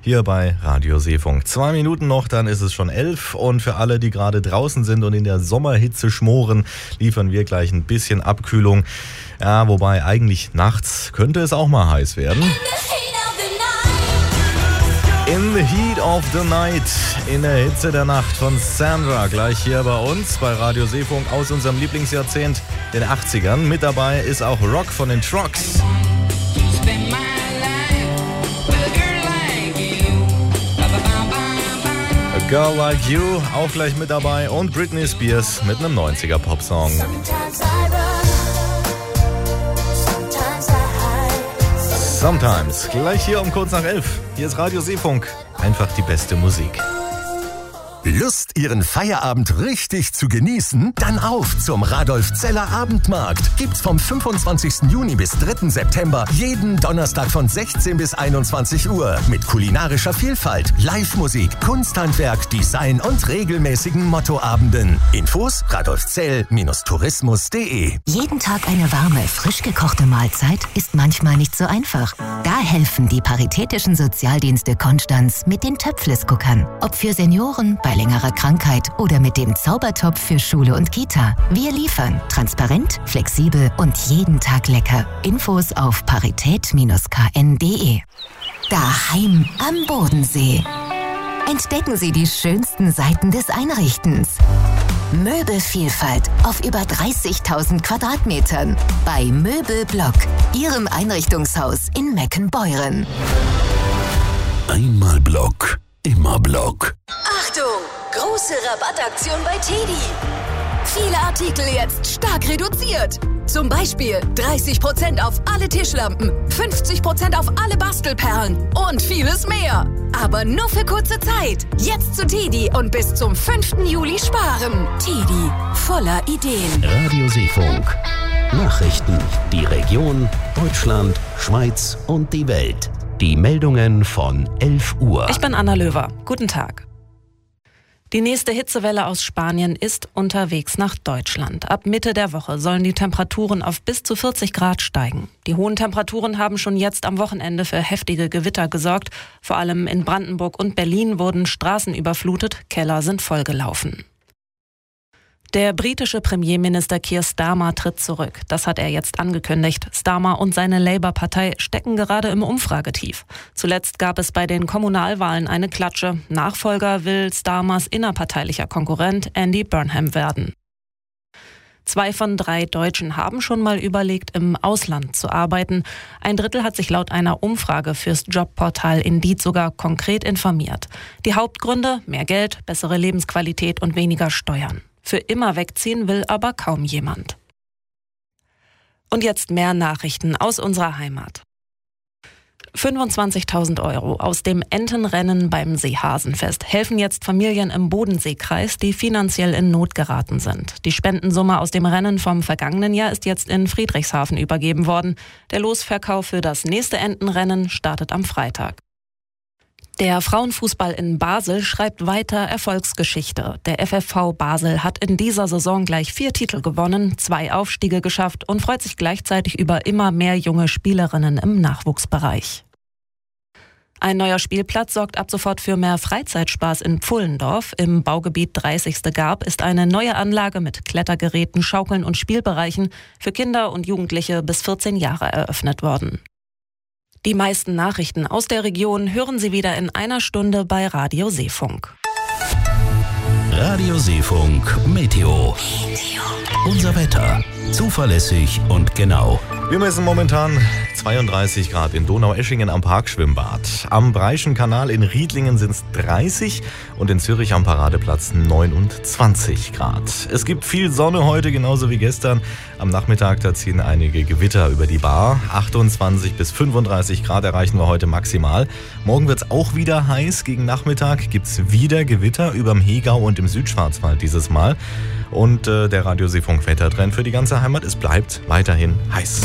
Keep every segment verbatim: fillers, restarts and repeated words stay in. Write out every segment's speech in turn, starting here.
hier bei Radio Seefunk. Zwei Minuten noch, dann ist es schon elf. Und für alle, die gerade draußen sind und in der Sommerhitze schmoren, liefern wir gleich ein bisschen Abkühlung. Ja, wobei eigentlich nachts könnte es auch mal heiß werden. In the Heat of the Night, in der Hitze der Nacht von Sandra, gleich hier bei uns bei Radio Seefunk aus unserem Lieblingsjahrzehnt, den achtzigern. Mit dabei ist auch Rock von den Trucks. A Girl Like You, auch gleich mit dabei. Und Britney Spears mit einem neunziger Popsong. Sometimes, gleich hier um kurz nach elf. Hier ist Radio Seefunk, einfach die beste Musik. Lust, Ihren Feierabend richtig zu genießen? Dann auf zum Radolf-Zeller Abendmarkt. Gibt's vom fünfundzwanzigsten Juni bis dritten September jeden Donnerstag von sechzehn bis einundzwanzig Uhr. Mit kulinarischer Vielfalt, Live-Musik, Kunsthandwerk, Design und regelmäßigen Mottoabenden. Infos radolfzell Tourismus punkt de. Jeden Tag eine warme, frisch gekochte Mahlzeit ist manchmal nicht so einfach. Da helfen die Paritätischen Sozialdienste Konstanz mit den Töpfles-Guckern. Ob für Senioren, bei längerer Krankheit oder mit dem Zaubertopf für Schule und Kita. Wir liefern transparent, flexibel und jeden Tag lecker. Infos auf parität K N punkt de. Daheim am Bodensee. Entdecken Sie die schönsten Seiten des Einrichtens. Möbelvielfalt auf über dreißigtausend Quadratmetern bei Möbelblock, Ihrem Einrichtungshaus in Meckenbeuren. Einmal Block, immer Block. Achtung! Große Rabattaktion bei Teddy. Viele Artikel jetzt stark reduziert. Zum Beispiel dreißig Prozent auf alle Tischlampen, fünfzig Prozent auf alle Bastelperlen und vieles mehr. Aber nur für kurze Zeit. Jetzt zu Teddy und bis zum fünften Juli sparen. Teddy, voller Ideen. Radio Seefunk. Nachrichten, die Region, Deutschland, Schweiz und die Welt. Die Meldungen von elf Uhr. Ich bin Anna Löwer. Guten Tag. Die nächste Hitzewelle aus Spanien ist unterwegs nach Deutschland. Ab Mitte der Woche sollen die Temperaturen auf bis zu vierzig Grad steigen. Die hohen Temperaturen haben schon jetzt am Wochenende für heftige Gewitter gesorgt. Vor allem in Brandenburg und Berlin wurden Straßen überflutet, Keller sind vollgelaufen. Der britische Premierminister Keir Starmer tritt zurück. Das hat er jetzt angekündigt. Starmer und seine Labour-Partei stecken gerade im Umfragetief. Zuletzt gab es bei den Kommunalwahlen eine Klatsche. Nachfolger will Starmers innerparteilicher Konkurrent Andy Burnham werden. Zwei von drei Deutschen haben schon mal überlegt, im Ausland zu arbeiten. Ein Drittel hat sich laut einer Umfrage fürs Jobportal Indeed sogar konkret informiert. Die Hauptgründe: mehr Geld, bessere Lebensqualität und weniger Steuern. Für immer wegziehen will aber kaum jemand. Und jetzt mehr Nachrichten aus unserer Heimat. fünfundzwanzigtausend Euro aus dem Entenrennen beim Seehasenfest helfen jetzt Familien im Bodenseekreis, die finanziell in Not geraten sind. Die Spendensumme aus dem Rennen vom vergangenen Jahr ist jetzt in Friedrichshafen übergeben worden. Der Losverkauf für das nächste Entenrennen startet am Freitag. Der Frauenfußball in Basel schreibt weiter Erfolgsgeschichte. Der F F V Basel hat in dieser Saison gleich vier Titel gewonnen, zwei Aufstiege geschafft und freut sich gleichzeitig über immer mehr junge Spielerinnen im Nachwuchsbereich. Ein neuer Spielplatz sorgt ab sofort für mehr Freizeitspaß in Pfullendorf. Im Baugebiet dreißigste Gab ist eine neue Anlage mit Klettergeräten, Schaukeln und Spielbereichen für Kinder und Jugendliche bis vierzehn Jahre eröffnet worden. Die meisten Nachrichten aus der Region hören Sie wieder in einer Stunde bei Radio Seefunk. Radio Seefunk Meteo. Unser Wetter. Zuverlässig und genau. Wir messen momentan zweiunddreißig Grad in Donaueschingen am Parkschwimmbad. Am Breischen Kanal in Riedlingen sind es dreißig und in Zürich am Paradeplatz neunundzwanzig Grad. Es gibt viel Sonne heute, genauso wie gestern. Am Nachmittag da ziehen einige Gewitter über die Bar. achtundzwanzig bis fünfunddreißig Grad erreichen wir heute maximal. Morgen wird es auch wieder heiß. Gegen Nachmittag gibt es wieder Gewitter überm Hegau und im Südschwarzwald dieses Mal. Und äh, der Radio Seefunk Wettertrend für die ganze Heimat, es bleibt weiterhin heiß.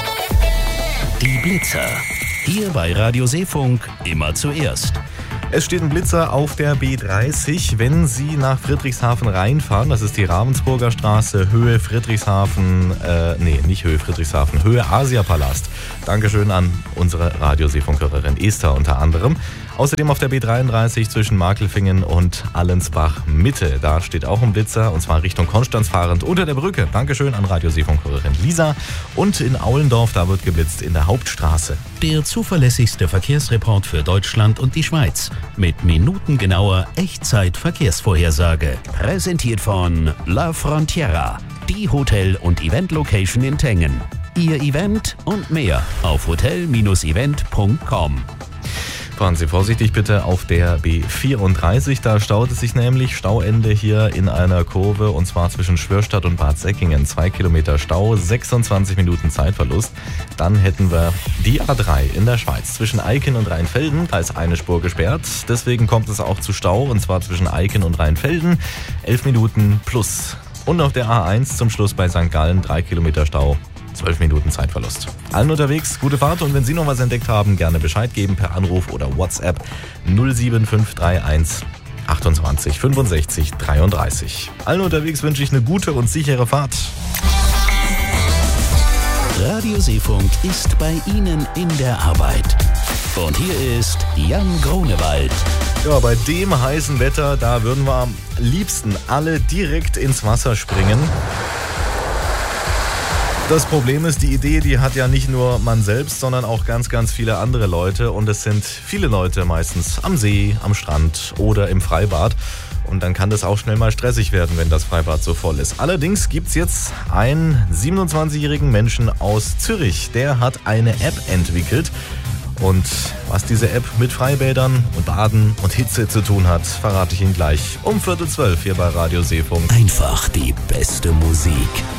Die Blitzer. Hier bei Radio Seefunk immer zuerst. Es steht ein Blitzer auf der B dreißig, wenn Sie nach Friedrichshafen reinfahren. Das ist die Ravensburger Straße, Höhe Friedrichshafen, äh, nee, nicht Höhe Friedrichshafen, Höhe Asiapalast. Dankeschön an unsere Radio Seefunk-Hörerin Esther unter anderem. Außerdem auf der B dreiunddreißig zwischen Markelfingen und Allensbach Mitte. Da steht auch ein Blitzer und zwar Richtung Konstanz fahrend unter der Brücke. Dankeschön an Radioseefunkkurerin Lisa. Und in Aulendorf, da wird geblitzt in der Hauptstraße. Der zuverlässigste Verkehrsreport für Deutschland und die Schweiz. Mit minutengenauer Echtzeit-Verkehrsvorhersage. Präsentiert von La Frontiera, die Hotel- und Event-Location in Tengen. Ihr Event und mehr auf hotel Bindestrich event Punkt com. Fahren Sie vorsichtig bitte auf der B vierunddreißig. Da staut es sich nämlich. Stauende hier in einer Kurve und zwar zwischen Schwörstadt und Bad Säckingen. Zwei Kilometer Stau, sechsundzwanzig Minuten Zeitverlust. Dann hätten wir die A drei in der Schweiz zwischen Eiken und Rheinfelden. Da ist eine Spur gesperrt. Deswegen kommt es auch zu Stau und zwar zwischen Eiken und Rheinfelden. Elf Minuten plus. Und auf der A eins zum Schluss bei Sankt Gallen drei Kilometer Stau. zwölf Minuten Zeitverlust. Allen unterwegs, gute Fahrt und wenn Sie noch was entdeckt haben, gerne Bescheid geben per Anruf oder WhatsApp null sieben fünf drei eins achtundzwanzig fünfundsechzig dreiunddreißig. Allen unterwegs wünsche ich eine gute und sichere Fahrt. Radioseefunk ist bei Ihnen in der Arbeit. Und hier ist Jan Grunewald. Ja, bei dem heißen Wetter, da würden wir am liebsten alle direkt ins Wasser springen. Das Problem ist, die Idee, die hat ja nicht nur man selbst, sondern auch ganz, ganz viele andere Leute. Und es sind viele Leute meistens am See, am Strand oder im Freibad. Und dann kann das auch schnell mal stressig werden, wenn das Freibad so voll ist. Allerdings gibt es jetzt einen siebenundzwanzigjährigen Menschen aus Zürich. Der hat eine App entwickelt. Und was diese App mit Freibädern und Baden und Hitze zu tun hat, verrate ich Ihnen gleich um Viertel zwölf hier bei Radio Seefunk. Einfach die beste Musik.